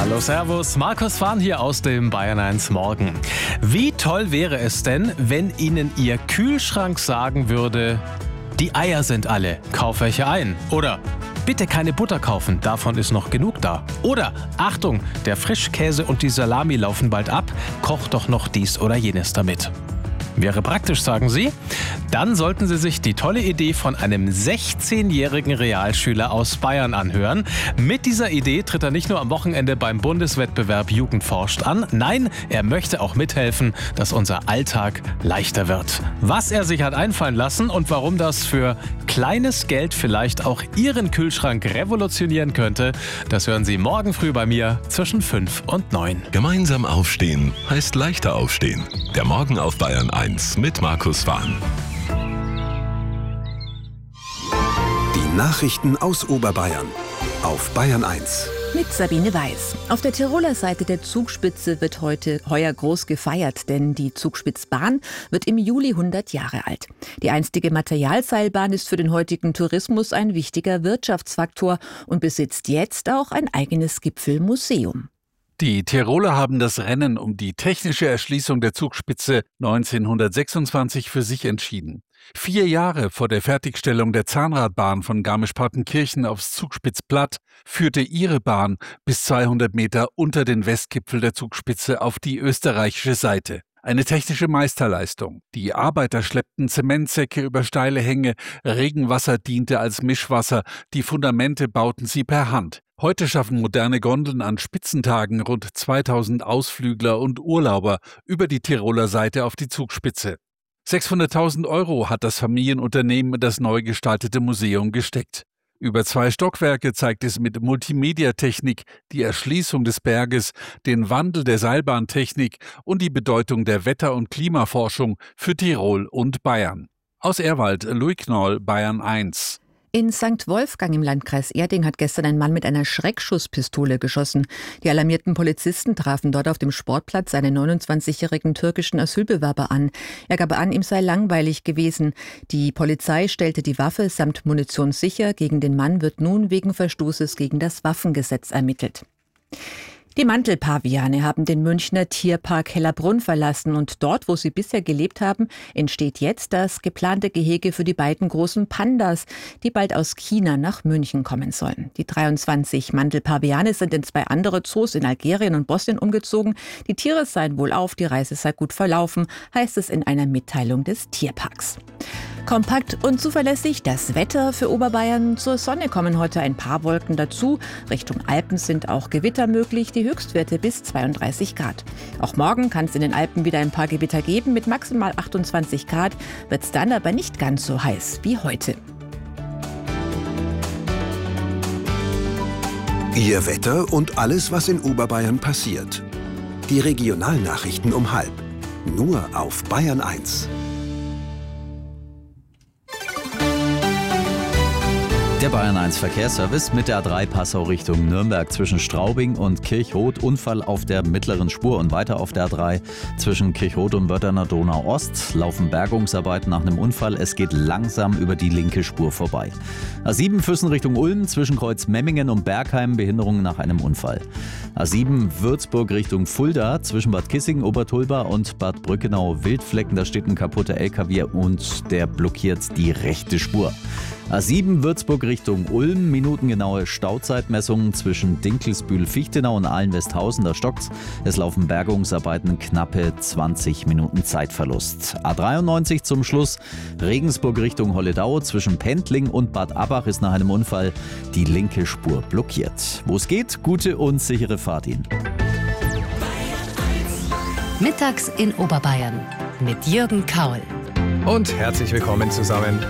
Hallo, servus, Markus Fahn hier aus dem Bayern 1 Morgen. Wie toll wäre es denn, wenn Ihnen Ihr Kühlschrank sagen würde, die Eier sind alle, kauf welche ein. Oder bitte keine Butter kaufen, davon ist noch genug da. Oder Achtung, der Frischkäse und die Salami laufen bald ab, koch doch noch dies oder jenes damit. Wäre praktisch, sagen Sie? Dann sollten Sie sich die tolle Idee von einem 16-jährigen Realschüler aus Bayern anhören. Mit dieser Idee tritt er nicht nur am Wochenende beim Bundeswettbewerb Jugend forscht an, nein, er möchte auch mithelfen, dass unser Alltag leichter wird. Was er sich hat einfallen lassen und warum das für kleines Geld vielleicht auch Ihren Kühlschrank revolutionieren könnte, das hören Sie morgen früh bei mir zwischen 5 und 9. Gemeinsam aufstehen heißt leichter aufstehen. Der Morgen auf Bayern 1 mit Markus Fahn. Die Nachrichten aus Oberbayern auf Bayern 1. Mit Sabine Weiß. Auf der Tiroler Seite der Zugspitze wird heuer groß gefeiert, denn die Zugspitzbahn wird im Juli 100 Jahre alt. Die einstige Materialseilbahn ist für den heutigen Tourismus ein wichtiger Wirtschaftsfaktor und besitzt jetzt auch ein eigenes Gipfelmuseum. Die Tiroler haben das Rennen um die technische Erschließung der Zugspitze 1926 für sich entschieden. 4 Jahre vor der Fertigstellung der Zahnradbahn von Garmisch-Partenkirchen aufs Zugspitzplatt führte ihre Bahn bis 200 Meter unter den Westgipfel der Zugspitze auf die österreichische Seite. Eine technische Meisterleistung. Die Arbeiter schleppten Zementsäcke über steile Hänge, Regenwasser diente als Mischwasser, die Fundamente bauten sie per Hand. Heute schaffen moderne Gondeln an Spitzentagen rund 2000 Ausflügler und Urlauber über die Tiroler Seite auf die Zugspitze. 600.000 € hat das Familienunternehmen in das neu gestaltete Museum gesteckt. Über 2 Stockwerke zeigt es mit Multimediatechnik die Erschließung des Berges, den Wandel der Seilbahntechnik und die Bedeutung der Wetter- und Klimaforschung für Tirol und Bayern. Aus Ehrwald, Louis Knoll, Bayern 1. In St. Wolfgang im Landkreis Erding hat gestern ein Mann mit einer Schreckschusspistole geschossen. Die alarmierten Polizisten trafen dort auf dem Sportplatz einen 29-jährigen türkischen Asylbewerber an. Er gab an, ihm sei langweilig gewesen. Die Polizei stellte die Waffe samt Munition sicher. Gegen den Mann wird nun wegen Verstoßes gegen das Waffengesetz ermittelt. Die Mantelpaviane haben den Münchner Tierpark Hellerbrunn verlassen und dort, wo sie bisher gelebt haben, entsteht jetzt das geplante Gehege für die beiden großen Pandas, die bald aus China nach München kommen sollen. Die 23 Mantelpaviane sind in 2 andere Zoos in Algerien und Bosnien umgezogen. Die Tiere seien wohlauf, die Reise sei gut verlaufen, heißt es in einer Mitteilung des Tierparks. Kompakt und zuverlässig das Wetter für Oberbayern. Zur Sonne kommen heute ein paar Wolken dazu. Richtung Alpen sind auch Gewitter möglich, die Höchstwerte bis 32 Grad. Auch morgen kann es in den Alpen wieder ein paar Gewitter geben. Mit maximal 28 Grad wird es dann aber nicht ganz so heiß wie heute. Ihr Wetter und alles, was in Oberbayern passiert. Die Regionalnachrichten um 12:30. Nur auf Bayern 1. Der Bayern 1 Verkehrsservice mit der A3 Passau Richtung Nürnberg zwischen Straubing und Kirchroth. Unfall auf der mittleren Spur und weiter auf der A3 zwischen Kirchroth und Wörthener Donau Ost. Laufen Bergungsarbeiten nach einem Unfall. Es geht langsam über die linke Spur vorbei. A7 Füssen Richtung Ulm zwischen Kreuz Memmingen und Bergheim. Behinderungen nach einem Unfall. A7 Würzburg Richtung Fulda zwischen Bad Kissingen, Obertulba und Bad Brückenau Wildflecken. Da steht ein kaputter LKW und der blockiert die rechte Spur. A7 Würzburg Richtung Ulm, minutengenaue Stauzeitmessungen zwischen Dinkelsbühl-Fichtenau und Ahlen-Westhausen, da stockt's. Es laufen Bergungsarbeiten, knappe 20 Minuten Zeitverlust. A93 zum Schluss, Regensburg Richtung Holledau, zwischen Pendling und Bad Abbach ist nach einem Unfall die linke Spur blockiert. Wo es geht, gute und sichere Fahrt Ihnen. Mittags in Oberbayern mit Jürgen Kaul. Und herzlich willkommen zusammen.